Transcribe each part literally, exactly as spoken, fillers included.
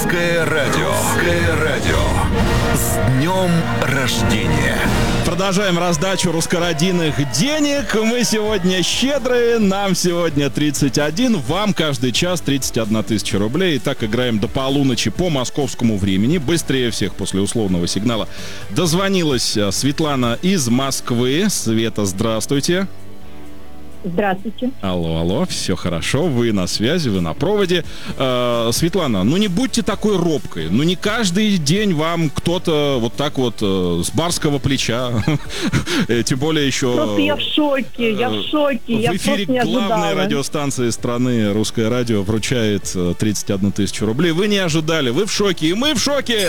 Русское радио. Русское радио. С днем рождения. Продолжаем раздачу русскородинных денег. Мы сегодня щедрые. Нам сегодня тридцать один. Вам каждый час тридцать одна тысяча рублей. И так играем до полуночи по московскому времени. Быстрее всех после условного сигнала дозвонилась Светлана из Москвы. Света, здравствуйте. Здравствуйте. Алло, алло, все хорошо, вы на связи, вы на проводе. Э, Светлана, ну не будьте такой робкой, ну не каждый день вам кто-то вот так вот э, с барского плеча, тем более еще... Просто я в шоке, я в шоке, я в эфире просто не ожидала. Главной радиостанции страны «Русское радио» вручает тридцать одну тысячу рублей. Вы не ожидали, вы в шоке, и мы в шоке!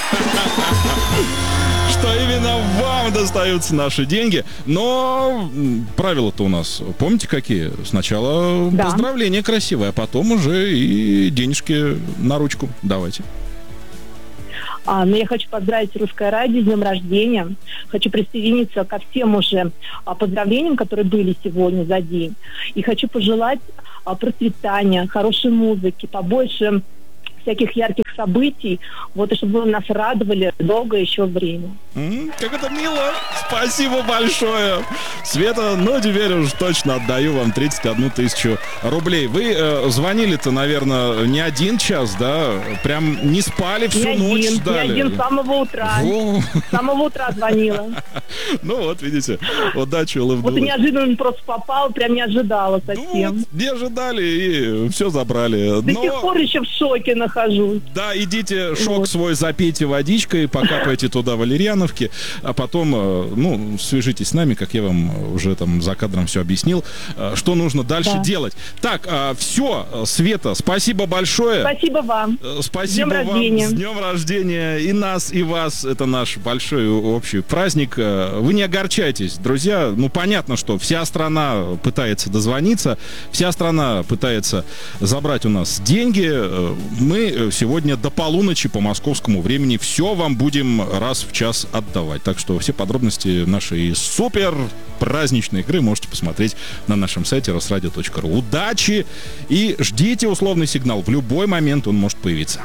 Что именно вам достаются наши деньги. Но правила-то у нас, помните, какие? Сначала да. Поздравления красивые, а потом уже и денежки на ручку. Давайте. А, ну, я хочу поздравить Русское радио с днем рождения. Хочу присоединиться ко всем уже а, поздравлениям, которые были сегодня за день. И хочу пожелать а, процветания, хорошей музыки, побольше всяких ярких событий, вот, и чтобы вы нас радовали долгое еще время. Mm, как это мило! Спасибо большое! Света, ну теперь уж точно отдаю вам тридцать одну тысячу рублей. Вы э, звонили-то, наверное, не один час, да? Прям не спали всю не ночь, один, ждали? Не один, с самого утра. Во. С самого утра звонила. Ну вот, видите, удачи, улыбнулась. Вот и неожиданно просто попала, прям не ожидала совсем. Ну, не ожидали и все забрали. До сих пор еще в шоке нахожусь. Да, идите, шок вот. свой запейте водичкой, покапайте туда валерьяновки, а потом, ну, свяжитесь с нами, как я вам уже там за кадром все объяснил, что нужно дальше да. делать. Так, все, Света, спасибо большое. Спасибо вам. Спасибо с днем вам. рождения. С днем рождения и нас, и вас. Это наш большой общий праздник. Вы не огорчайтесь, друзья. Ну, понятно, что вся страна пытается дозвониться, вся страна пытается забрать у нас деньги. Мы сегодня до полуночи по московскому времени все вам будем раз в час отдавать. Так что все подробности нашей супер праздничной игры можете посмотреть на нашем сайте росрадио точка ру. Удачи и ждите условный сигнал. В любой момент он может появиться.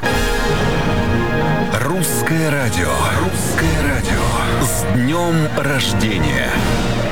Русское радио. Русское радио. С днем рождения.